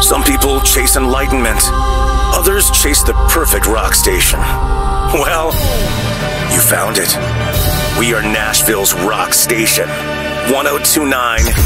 Some people chase enlightenment. Others chase the perfect rock station. Well, you found it. We are Nashville's rock station. 1029